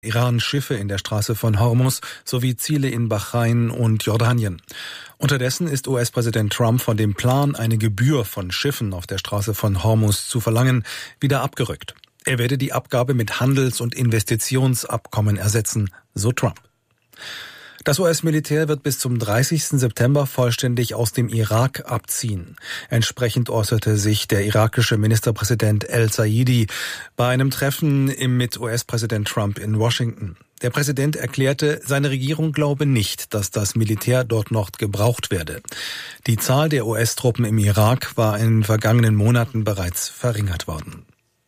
Iran Schiffe in der Straße von Hormuz sowie Ziele in Bahrain und Jordanien. Unterdessen ist US-Präsident Trump von dem Plan, eine Gebühr von Schiffen auf der Straße von Hormuz zu verlangen, wieder abgerückt. Er werde die Abgabe mit Handels- und Investitionsabkommen ersetzen, so Trump. Das US-Militär wird bis zum 30. September vollständig aus dem Irak abziehen. Entsprechend äußerte sich der irakische Ministerpräsident El-Saidi bei einem Treffen mit US-Präsident Trump in Washington. Der Präsident erklärte, seine Regierung glaube nicht, dass das Militär dort noch gebraucht werde. Die Zahl der US-Truppen im Irak war in den vergangenen Monaten bereits verringert worden.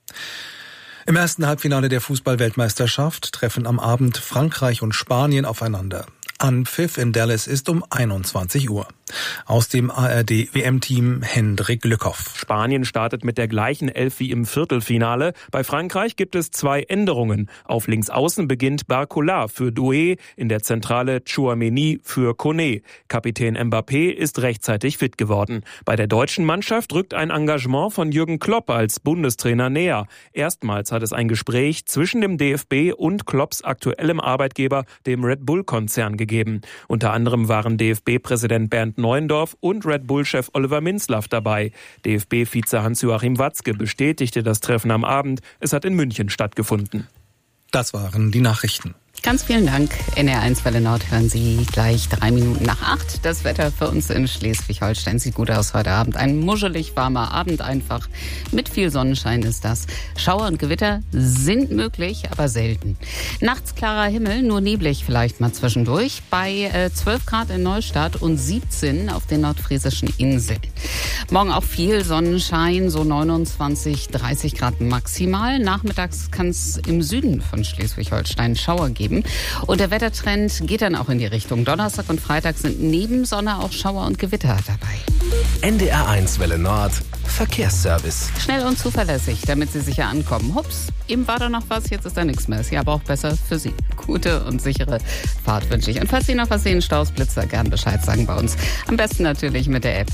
Im ersten Halbfinale der Fußball-Weltmeisterschaft treffen am Abend Frankreich und Spanien aufeinander. Anpfiff in Dallas ist um 21 Uhr. Aus dem ARD-WM-Team Hendrik Lückhoff. Spanien startet mit der gleichen Elf wie im Viertelfinale. Bei Frankreich gibt es 2 Änderungen. Auf Linksaußen beginnt Barcola für Doué, in der Zentrale Tchouaméni für Koné. Kapitän Mbappé ist rechtzeitig fit geworden. Bei der deutschen Mannschaft rückt ein Engagement von Jürgen Klopp als Bundestrainer näher. Erstmals hat es ein Gespräch zwischen dem DFB und Klopps aktuellem Arbeitgeber, dem Red Bull-Konzern, gegeben. Unter anderem waren DFB-Präsident Bernd Neuendorf und Red Bull-Chef Oliver Minzlaff dabei. DFB-Vize Hans-Joachim Watzke bestätigte das Treffen am Abend. Es hat in München stattgefunden. Das waren die Nachrichten. Ganz vielen Dank. NR1 Welle Nord hören Sie gleich 3 Minuten nach 8. Das Wetter für uns in Schleswig-Holstein sieht gut aus heute Abend. Ein muschelig warmer Abend einfach. Mit viel Sonnenschein ist das. Schauer und Gewitter sind möglich, aber selten. Nachts klarer Himmel, nur neblig vielleicht mal zwischendurch. Bei 12 Grad in Neustadt und 17 auf den nordfriesischen Inseln. Morgen auch viel Sonnenschein, so 29, 30 Grad maximal. Nachmittags kann es im Süden von Schleswig-Holstein Schauer geben. Und der Wettertrend geht dann auch in die Richtung. Donnerstag und Freitag sind neben Sonne auch Schauer und Gewitter dabei. NDR1 Welle Nord, Verkehrsservice. Schnell und zuverlässig, damit Sie sicher ankommen. Hups, eben war da noch was, jetzt ist da nichts mehr. Ist ja aber auch besser für Sie. Gute und sichere Fahrt wünsche ich. Und falls Sie noch was sehen, Staus, Blitzer, gern Bescheid sagen bei uns. Am besten natürlich mit der App.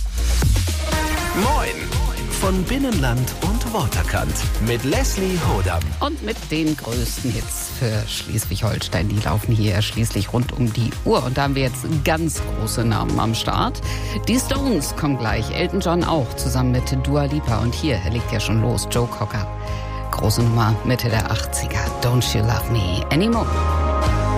Moin! Von Binnenland und Waterkant mit Leslie Hodam. Und mit den größten Hits für Schleswig-Holstein. Die laufen hier schließlich rund um die Uhr. Und da haben wir jetzt ganz große Namen am Start. Die Stones kommen gleich, Elton John auch, zusammen mit Dua Lipa. Und hier legt ja schon los, Joe Cocker. Große Nummer, Mitte der 80er. Don't You Love Me Anymore.